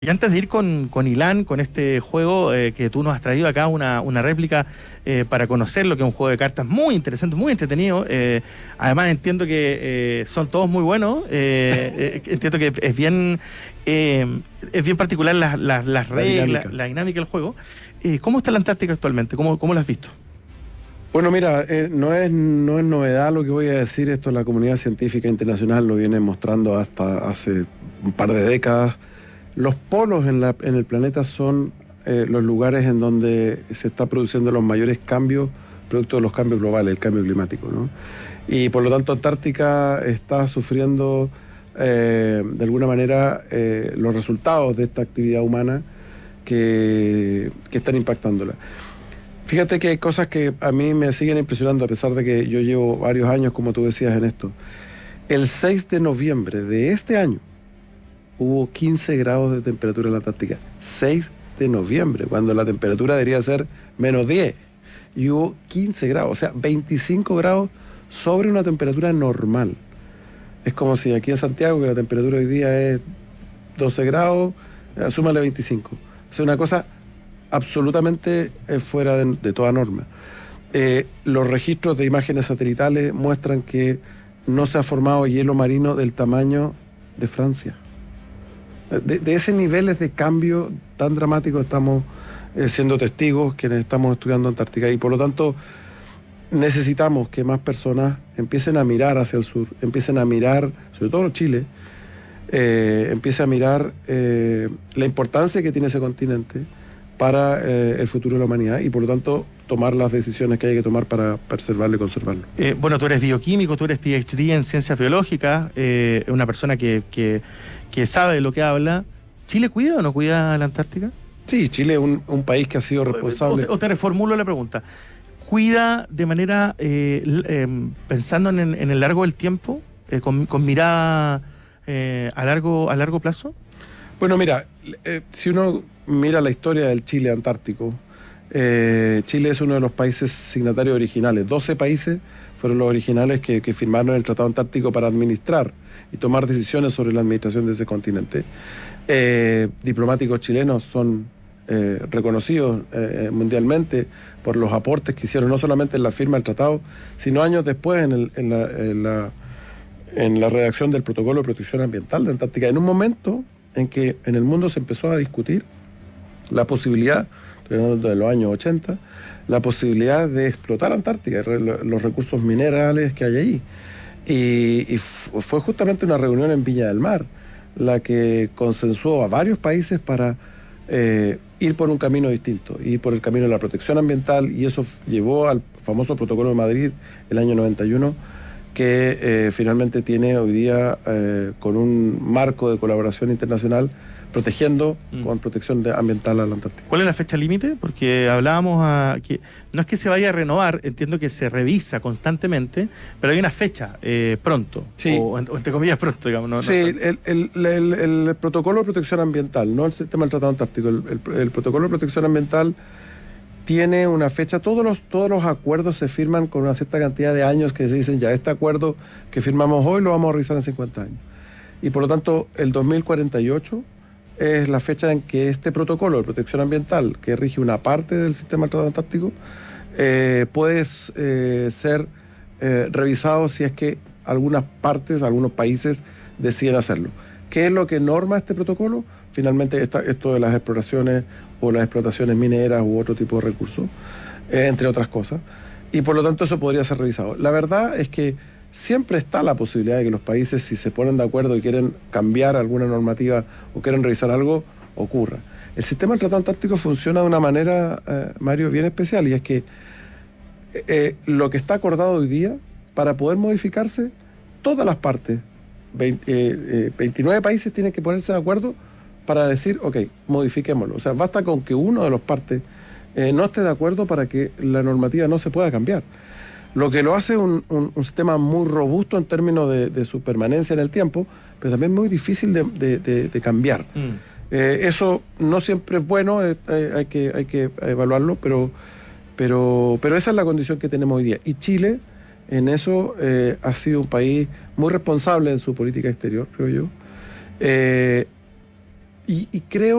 Y antes de ir con Ilan, con este juego que tú nos has traído acá, una réplica para conocerlo, que es un juego de cartas muy interesante, muy entretenido. Además entiendo que son todos muy buenos. Entiendo que es bien particular las reglas, la dinámica del juego. ¿Cómo está la Antártica actualmente? ¿Cómo lo has visto? Bueno, mira, no es novedad lo que voy a decir. Esto la comunidad científica internacional lo viene mostrando hasta hace un par de décadas. Los polos en el planeta son los lugares en donde se está produciendo los mayores cambios, producto de los cambios globales, el cambio climático, ¿no? Y por lo tanto Antártica está sufriendo de alguna manera los resultados de esta actividad humana que están impactándola. Fíjate que hay cosas que a mí me siguen impresionando, a pesar de que yo llevo varios años, como tú decías, en esto. El 6 de noviembre de este año hubo 15 grados de temperatura en la Antártica. 6 de noviembre, cuando la temperatura debería ser -10. Y hubo 15 grados, o sea, 25 grados sobre una temperatura normal. Es como si aquí en Santiago, que la temperatura hoy día es 12 grados, súmale 25. O sea, una cosa absolutamente fuera de toda norma. Los registros de imágenes satelitales muestran que no se ha formado hielo marino del tamaño de Francia. De ese niveles de cambio tan dramático estamos siendo testigos quienes estamos estudiando Antártica, y por lo tanto necesitamos que más personas empiecen a mirar hacia el sur, empiecen a mirar, sobre todo Chile, empiece a mirar la importancia que tiene ese continente para el futuro de la humanidad, y por lo tanto tomar las decisiones que hay que tomar para preservarlo y conservarlo. Bueno, tú eres bioquímico, tú eres PhD en ciencias biológicas, una persona que sabe de lo que habla. ¿Chile cuida o no cuida la Antártica? Sí, Chile es un país que ha sido responsable. O te reformulo la pregunta. ¿Cuida de manera pensando en el largo del tiempo, con mirada a largo plazo? Bueno, mira, si uno mira la historia del Chile antártico, Chile es uno de los países signatarios originales. 12 países fueron los originales que firmaron el Tratado Antártico para administrar y tomar decisiones sobre la administración de ese continente. Diplomáticos chilenos son reconocidos mundialmente por los aportes que hicieron, no solamente en la firma del tratado, sino años después en la redacción del Protocolo de Protección Ambiental de Antártica, en un momento en que en el mundo se empezó a discutir la posibilidad, de los años 80, la posibilidad de explotar Antártica, los recursos minerales que hay ahí. Y fue justamente una reunión en Viña del Mar la que consensuó a varios países para ir por un camino distinto, ir por el camino de la protección ambiental, y eso llevó al famoso Protocolo de Madrid el año 91, que finalmente tiene hoy día con un marco de colaboración internacional protegiendo con protección ambiental a la Antártica. ¿Cuál es la fecha límite? Porque hablábamos que no es que se vaya a renovar, entiendo que se revisa constantemente, pero hay una fecha pronto, sí. o entre comillas pronto, digamos. No, sí, el Protocolo de Protección Ambiental, no el sistema del Tratado Antártico, el Protocolo de Protección Ambiental tiene una fecha. Todos los acuerdos se firman con una cierta cantidad de años, que se dicen ya, este acuerdo que firmamos hoy lo vamos a revisar en 50 años. Y por lo tanto, el 2048 es la fecha en que este protocolo de protección ambiental, que rige una parte del sistema del Tratado Antártico, puede ser revisado si es que algunas partes, algunos países deciden hacerlo. ¿Qué es lo que norma este protocolo? Finalmente esto de las exploraciones o las explotaciones mineras u otro tipo de recursos, entre otras cosas, y por lo tanto eso podría ser revisado. La verdad es que siempre está la posibilidad de que los países, si se ponen de acuerdo y quieren cambiar alguna normativa o quieren revisar algo, ocurra. El sistema del Tratado Antártico funciona de una manera, Mario, bien especial, y es que lo que está acordado hoy día, para poder modificarse, todas las partes, 29 países tienen que ponerse de acuerdo para decir, ok, modifiquémoslo. O sea, basta con que uno de los partes no esté de acuerdo para que la normativa no se pueda cambiar. Lo que lo hace un sistema muy robusto en términos de su permanencia en el tiempo, pero también muy difícil de cambiar. Eso no siempre es bueno, hay que evaluarlo, pero esa es la condición que tenemos hoy día. Y Chile, en eso, ha sido un país muy responsable en su política exterior, creo yo. Y creo